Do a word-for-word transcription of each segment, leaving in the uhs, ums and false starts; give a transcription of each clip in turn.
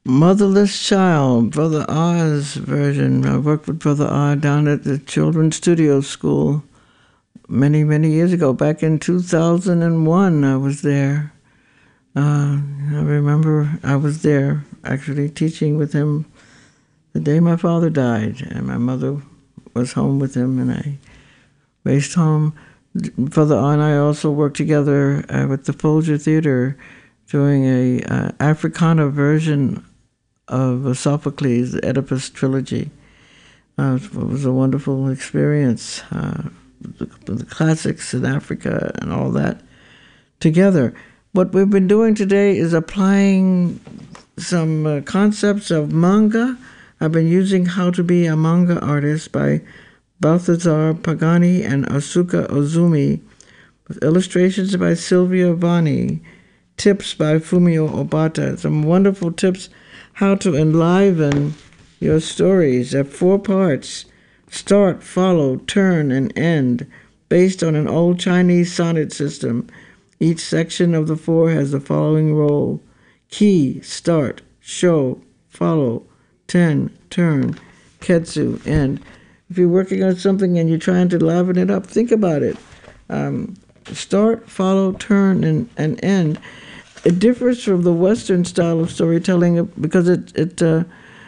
Motherless Child, Brother R's version. I worked with Brother R down at the Children's Studio School many, many years ago. Back in two thousand one, I was there. Uh, I remember I was there actually teaching with him the day my father died, and my mother was home with him, and I raced home. Brother R and I also worked together uh, with the Folger Theater doing a uh, Africana version of Sophocles, the Oedipus trilogy. Uh, it was a wonderful experience. Uh, the, the classics in Africa and all that together. What we've been doing today is applying some uh, concepts of manga. I've been using How to Be a Manga Artist by Balthazar Pagani and Asuka Ozumi, with illustrations by Sylvia Vani, tips by Fumio Obata. Some wonderful tips how to enliven your stories. There are four parts: start, follow, turn, and end, based on an old Chinese sonnet system. Each section of the four has the following role: key, start; show, follow; ten, turn; ketsu, end. If you're working on something and you're trying to liven it up, think about it. Um, start, follow, turn, and, and end. It differs from the Western style of storytelling because it it uh,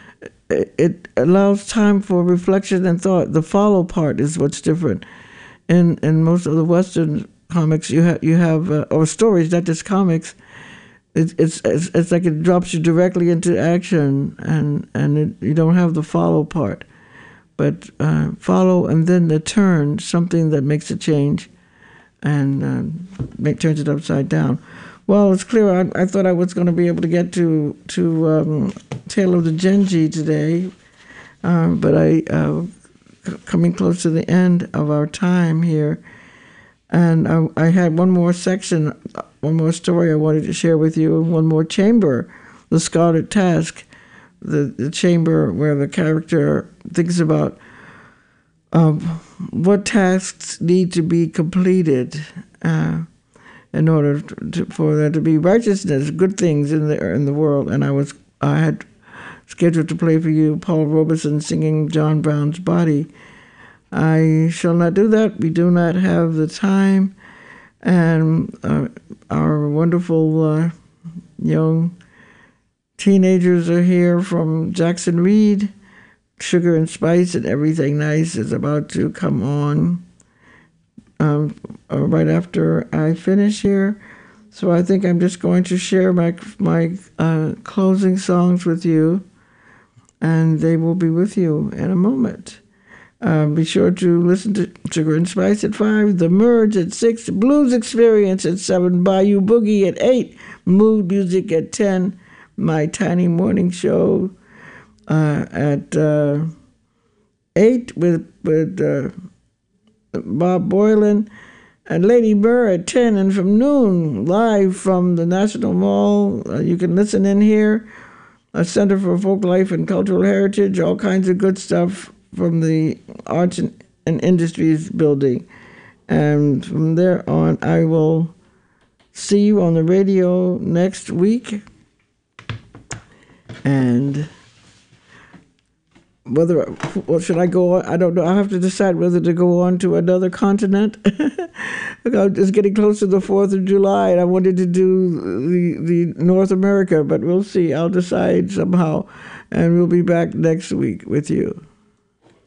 it allows time for reflection and thought. The follow part is what's different. In in most of the Western comics, you have you have uh, or stories, not just comics. It, it's it's it's like it drops you directly into action, and and it, you don't have the follow part. But uh, follow and then the turn, something that makes a change, and uh, make, turns it upside down. Well, it's clear. I, I thought I was going to be able to get to to um, Tale of the Genji today, um, but I uh, c- coming close to the end of our time here, and I, I had one more section, one more story I wanted to share with you. One more chamber, the Scarlet Task, the the chamber where the character thinks about uh, what tasks need to be completed. Uh, in order to, for there to be righteousness, good things in the in the world. And I was I had scheduled to play for you Paul Robeson singing John Brown's Body. I shall not do that. We do not have the time. And uh, our wonderful uh, young teenagers are here from Jackson Reed. Sugar and Spice and Everything Nice is about to come on. Um, uh, right after I finish here. So I think I'm just going to share my my uh, closing songs with you, and they will be with you in a moment. Uh, be sure to listen to Sugar and Spice at five, The Merge at six, Blues Experience at seven, Bayou Boogie at eight, Mood Music at ten, My Tiny Morning Show uh, at uh, eight with with. Uh, Bob Boylan, and Lady Burr at ten, and from noon, live from the National Mall. Uh, you can listen in here, a Center for Folk Life and Cultural Heritage, all kinds of good stuff from the Arts and, and Industries building. And from there on, I will see you on the radio next week. And whether, well, should I go on? I don't know. I have to decide whether to go on to another continent. It's getting close to the fourth of July, and I wanted to do the, the North America, but we'll see. I'll decide somehow, and we'll be back next week with you.